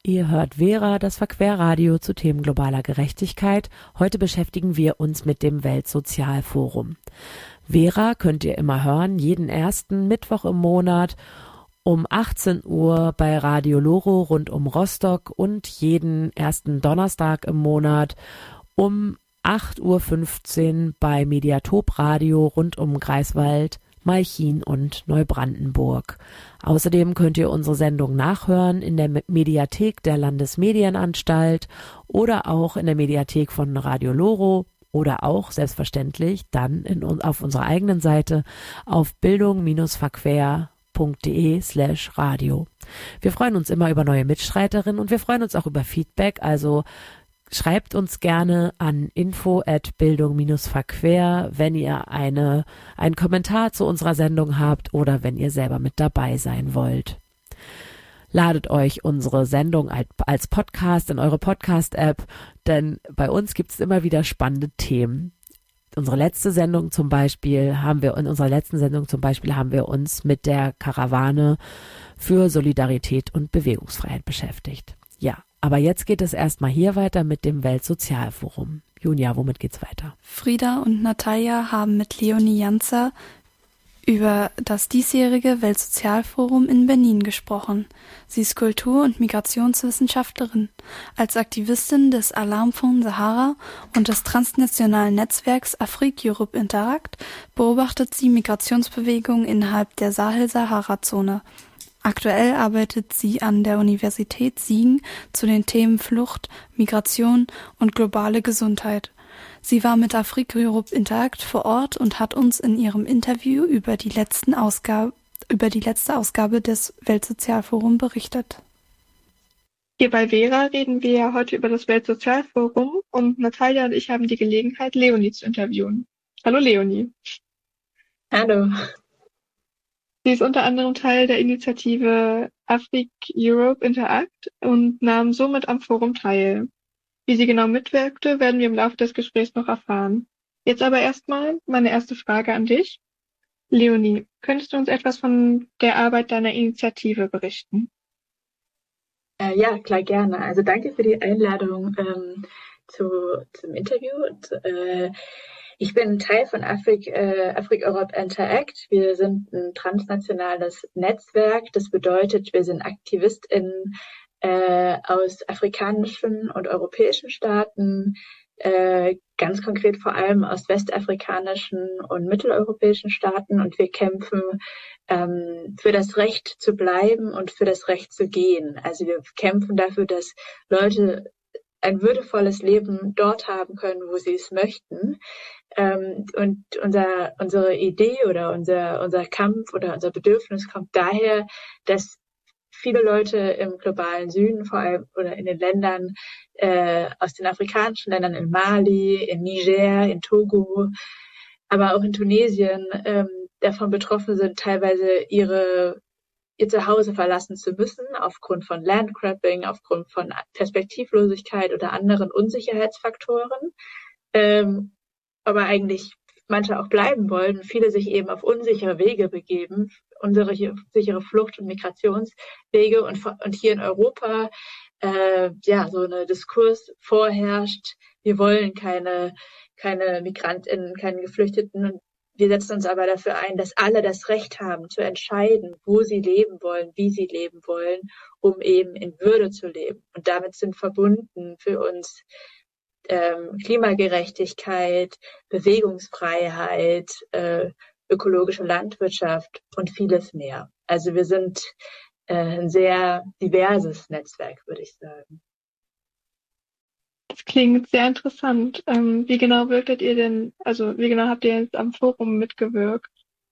Ihr hört Vera, das Verquerradio zu Themen globaler Gerechtigkeit. Heute beschäftigen wir uns mit dem Weltsozialforum. Vera könnt ihr immer hören, jeden ersten Mittwoch im Monat um 18 Uhr bei Radio Loro rund um Rostock und jeden ersten Donnerstag im Monat um 8.15 Uhr bei Mediatop Radio rund um Greifswald, Malchin und Neubrandenburg. Außerdem könnt ihr unsere Sendung nachhören in der Mediathek der Landesmedienanstalt oder auch in der Mediathek von Radio Loro oder auch selbstverständlich dann auf unserer eigenen Seite auf bildung-verquer.de/radio. Wir freuen uns immer über neue Mitstreiterinnen und wir freuen uns auch über Feedback, also schreibt uns gerne an info@bildung-verquer, wenn ihr einen Kommentar zu unserer Sendung habt oder wenn ihr selber mit dabei sein wollt. Ladet euch unsere Sendung als Podcast in eure Podcast-App, denn bei uns gibt es immer wieder spannende Themen. In unserer letzten Sendung zum Beispiel haben wir uns mit der Karawane für Solidarität und Bewegungsfreiheit beschäftigt. Ja. Aber jetzt geht es erstmal hier weiter mit dem Weltsozialforum. Junia, womit geht's weiter? Frieda und Natalia haben mit Leonie Janzer über das diesjährige Weltsozialforum in Benin gesprochen. Sie ist Kultur- und Migrationswissenschaftlerin. Als Aktivistin des Alarmfonds Sahara und des transnationalen Netzwerks Afrique-Europe Interact beobachtet sie Migrationsbewegungen innerhalb der Sahel-Sahara-Zone. Aktuell arbeitet sie an der Universität Siegen zu den Themen Flucht, Migration und globale Gesundheit. Sie war mit Afrique-Europe Interact vor Ort und hat uns in ihrem Interview über die letzte Ausgabe des Weltsozialforums berichtet. Hier bei Vera reden wir heute über das Weltsozialforum und Natalia und ich haben die Gelegenheit, Leonie zu interviewen. Hallo Leonie. Hallo. Sie ist unter anderem Teil der Initiative Afrique-Europe Interact und nahm somit am Forum teil. Wie sie genau mitwirkte, werden wir im Laufe des Gesprächs noch erfahren. Jetzt aber erstmal meine erste Frage an dich. Leonie, könntest du uns etwas von der Arbeit deiner Initiative berichten? Ja, klar, gerne. Also danke für die Einladung zum Interview. Ich bin Teil von Afrique-Europe Interact. Wir sind ein transnationales Netzwerk. Das bedeutet, wir sind AktivistInnen aus afrikanischen und europäischen Staaten, ganz konkret vor allem aus westafrikanischen und mitteleuropäischen Staaten. Und wir kämpfen für das Recht zu bleiben und für das Recht zu gehen. Also wir kämpfen dafür, dass Leute ein würdevolles Leben dort haben können, wo sie es möchten. Und unsere Idee oder unser Kampf oder unser Bedürfnis kommt daher, dass viele Leute im globalen Süden, vor allem oder in den Ländern, aus den afrikanischen Ländern, in Mali, in Niger, in Togo, aber auch in Tunesien, davon betroffen sind, teilweise ihr Zuhause verlassen zu müssen, aufgrund von Landgrabbing, aufgrund von Perspektivlosigkeit oder anderen Unsicherheitsfaktoren, aber eigentlich manche auch bleiben wollen, viele sich eben auf unsichere Wege begeben, unsichere Flucht- und Migrationswege und hier in Europa so eine Diskurs vorherrscht, wir wollen keine MigrantInnen, keine Geflüchteten. Und wir setzen uns aber dafür ein, dass alle das Recht haben, zu entscheiden, wo sie leben wollen, wie sie leben wollen, um eben in Würde zu leben. Und damit sind verbunden für uns Klimagerechtigkeit, Bewegungsfreiheit, ökologische Landwirtschaft und vieles mehr. Also wir sind ein sehr diverses Netzwerk, würde ich sagen. Das klingt sehr interessant. Wie genau wirktet ihr denn, wie genau habt ihr jetzt am Forum mitgewirkt?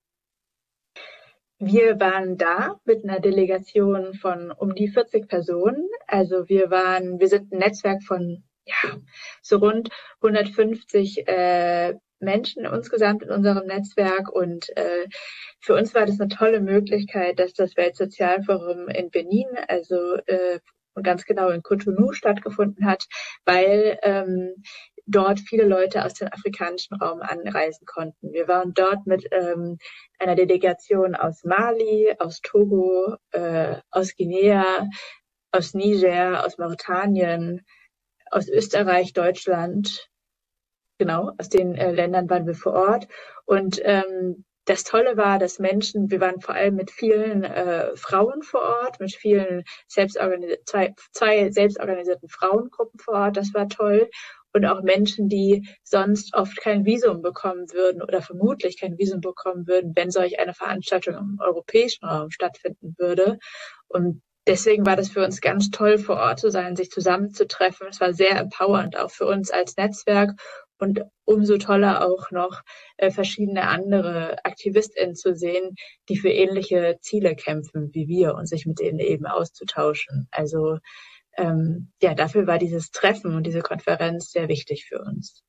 Wir waren da mit einer Delegation von um die 40 Personen. Also wir sind ein Netzwerk von so rund 150 Menschen insgesamt in unserem Netzwerk und für uns war das eine tolle Möglichkeit, dass das Weltsozialforum in Benin, und ganz genau in Cotonou stattgefunden hat, weil dort viele Leute aus dem afrikanischen Raum anreisen konnten. Wir waren dort mit einer Delegation aus Mali, aus Togo, aus Guinea, aus Niger, aus Mauretanien, aus Österreich, Deutschland. Genau, aus den Ländern waren wir vor Ort. Und das Tolle war, dass wir waren vor allem mit vielen Frauen vor Ort, mit vielen zwei selbstorganisierten Frauengruppen vor Ort. Das war toll. Und auch Menschen, die sonst oft kein Visum bekommen würden oder vermutlich kein Visum bekommen würden, wenn solch eine Veranstaltung im europäischen Raum stattfinden würde. Und deswegen war das für uns ganz toll, vor Ort zu sein, sich zusammenzutreffen. Es war sehr empowernd, auch für uns als Netzwerk. Und umso toller auch noch verschiedene andere AktivistInnen zu sehen, die für ähnliche Ziele kämpfen wie wir und sich mit denen eben auszutauschen. Also dafür war dieses Treffen und diese Konferenz sehr wichtig für uns.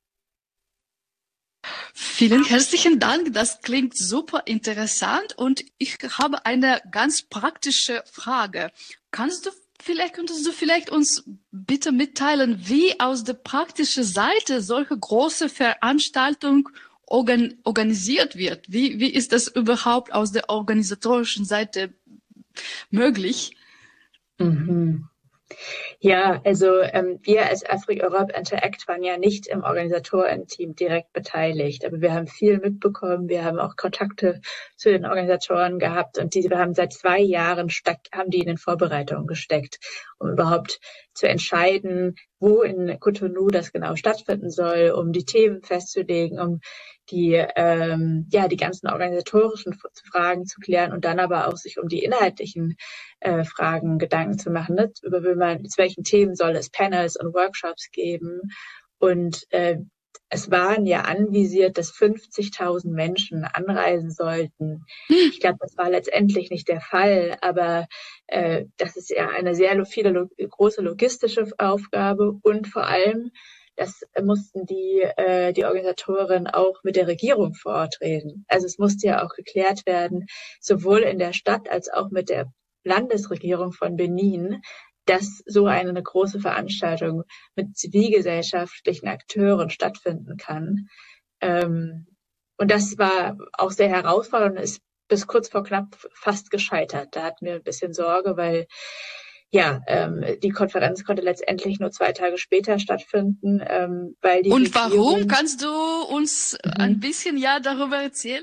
Vielen herzlichen Dank. Das klingt super interessant und ich habe eine ganz praktische Frage. Könntest du vielleicht uns bitte mitteilen, wie aus der praktischen Seite solche große Veranstaltung organisiert wird? Wie ist das überhaupt aus der organisatorischen Seite möglich? Mhm. Ja, also wir als Afric Europe Interact waren ja nicht im Organisatorenteam direkt beteiligt, aber wir haben viel mitbekommen. Wir haben auch Kontakte zu den Organisatoren gehabt und wir haben seit 2 Jahren haben die in den Vorbereitungen gesteckt, um überhaupt zu entscheiden, wo in Cotonou das genau stattfinden soll, um die Themen festzulegen, um die ganzen organisatorischen Fragen zu klären und dann aber auch sich um die inhaltlichen Fragen Gedanken zu machen, ne? Zu welchen Themen soll es Panels und Workshops geben. Und es waren ja anvisiert, dass 50.000 Menschen anreisen sollten. Ich glaube, das war letztendlich nicht der Fall, aber das ist ja eine sehr große logistische Aufgabe und vor allem, das mussten die Organisatoren auch mit der Regierung vor Ort reden. Also es musste ja auch geklärt werden, sowohl in der Stadt als auch mit der Landesregierung von Benin, dass so eine große Veranstaltung mit zivilgesellschaftlichen Akteuren stattfinden kann. Und das war auch sehr herausfordernd und ist bis kurz vor knapp fast gescheitert. Da hatten wir ein bisschen Sorge, weil die Konferenz konnte letztendlich nur 2 Tage später stattfinden, weil die Und Regierung... warum? Kannst du uns ein bisschen darüber erzählen?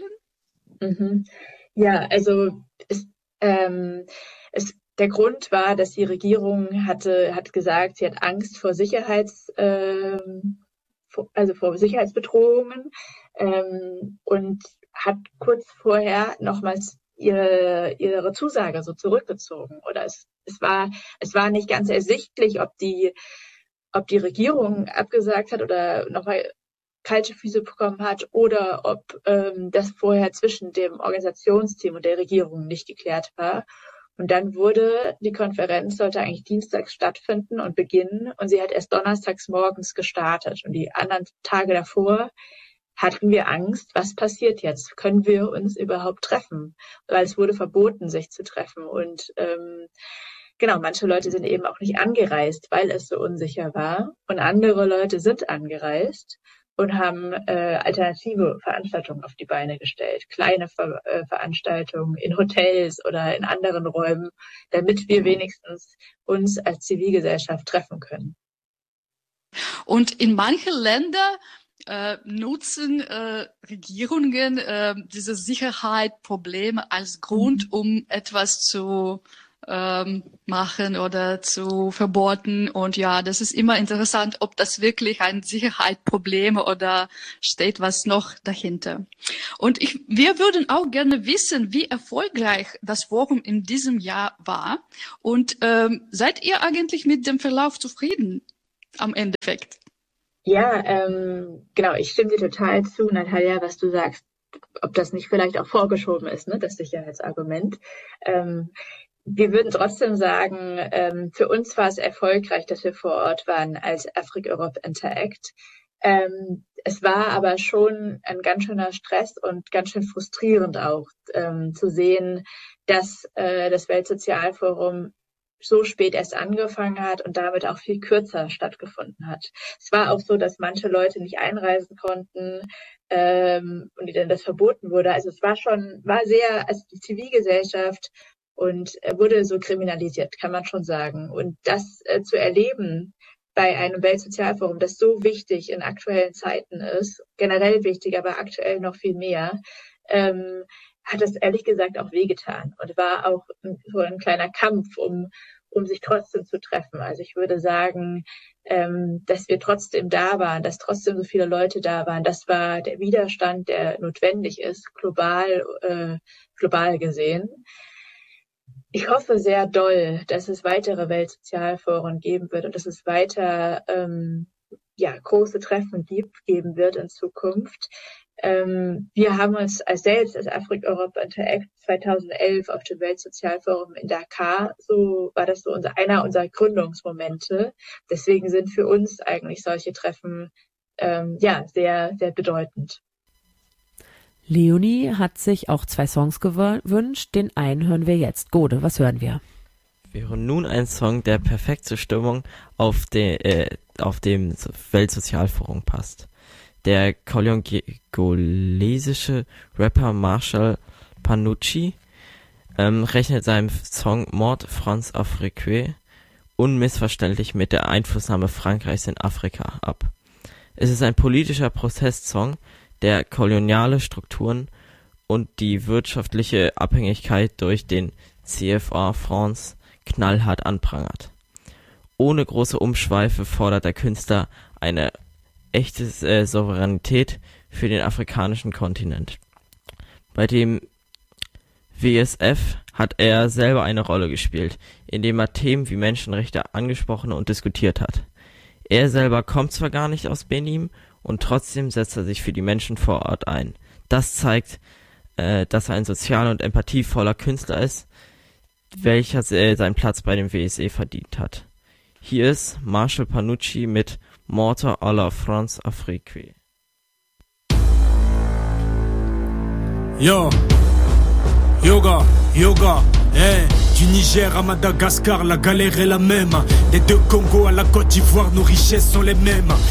Ja, also der Grund war, dass die Regierung hat gesagt, sie hat Angst vor vor Sicherheitsbedrohungen und hat kurz vorher nochmals ihre Zusage so zurückgezogen. Oder es war nicht ganz ersichtlich, ob die Regierung abgesagt hat oder nochmal kalte Füße bekommen hat oder ob das vorher zwischen dem Organisationsteam und der Regierung nicht geklärt war. Und dann die Konferenz sollte eigentlich dienstags stattfinden und beginnen und sie hat erst donnerstags morgens gestartet. Und die anderen Tage davor hatten wir Angst, was passiert jetzt? Können wir uns überhaupt treffen? Weil es wurde verboten, sich zu treffen. Und manche Leute sind eben auch nicht angereist, weil es so unsicher war. Und andere Leute sind angereist und haben alternative Veranstaltungen auf die Beine gestellt. Kleine Veranstaltungen in Hotels oder in anderen Räumen, damit wir wenigstens uns als Zivilgesellschaft treffen können. Und in manchen Ländern nutzen Regierungen diese Sicherheitsprobleme als Grund, um etwas zu machen oder zu verboten. Und ja, das ist immer interessant, ob das wirklich ein Sicherheitsproblem oder steht was noch dahinter. Und wir würden auch gerne wissen, wie erfolgreich das Forum in diesem Jahr war. Und seid ihr eigentlich mit dem Verlauf zufrieden am Endeffekt? Ja, genau. Ich stimme dir total zu, Natalia, was du sagst, ob das nicht vielleicht auch vorgeschoben ist, ne, das Sicherheitsargument. Wir würden trotzdem sagen, für uns war es erfolgreich, dass wir vor Ort waren als Afric Europe Interact. Es war aber schon ein ganz schöner Stress und ganz schön frustrierend auch zu sehen, dass das Weltsozialforum so spät erst angefangen hat und damit auch viel kürzer stattgefunden hat. Es war auch so, dass manche Leute nicht einreisen konnten und denen das verboten wurde. Also es war sehr, also die Zivilgesellschaft und wurde so kriminalisiert, kann man schon sagen. Und das zu erleben bei einem Weltsozialforum, das so wichtig in aktuellen Zeiten ist, generell wichtig, aber aktuell noch viel mehr, hat das ehrlich gesagt auch wehgetan und war auch so ein kleiner Kampf, um sich trotzdem zu treffen. Also ich würde sagen, dass wir trotzdem da waren, dass trotzdem so viele Leute da waren. Das war der Widerstand, der notwendig ist, global gesehen. Ich hoffe sehr doll, dass es weitere Weltsozialforen geben wird und dass es weiter große Treffen geben wird in Zukunft. Wir haben uns als Afrique Europe Interact 2011 auf dem Weltsozialforum in Dakar, war das einer unserer Gründungsmomente. Deswegen sind für uns eigentlich solche Treffen sehr, sehr bedeutend. Leonie hat sich auch 2 Songs gewünscht. Den einen hören wir jetzt. Gode, was hören wir? Wir hören nun einen Song, der perfekt zur Stimmung auf dem Weltsozialforum passt. Der kongolesische Rapper Marshall Panucci rechnet seinem Song Mort France Afrique unmissverständlich mit der Einflussnahme Frankreichs in Afrika ab. Es ist ein politischer Protestsong, der koloniale Strukturen und die wirtschaftliche Abhängigkeit durch den CFA France knallhart anprangert. Ohne große Umschweife fordert der Künstler eine echte Souveränität für den afrikanischen Kontinent. Bei dem WSF hat er selber eine Rolle gespielt, indem er Themen wie Menschenrechte angesprochen und diskutiert hat. Er selber kommt zwar gar nicht aus Benin und trotzdem setzt er sich für die Menschen vor Ort ein. Das zeigt, dass er ein sozial und empathievoller Künstler ist, welcher seinen Platz bei dem WSE verdient hat. Hier ist Marshall Panucci mit Morte à la France Afrique. Yo, yoga, du Niger à Madagascar, la galère est la même. Des 2 Congo à la Côte d'Ivoire, nos richesses sont les mêmes.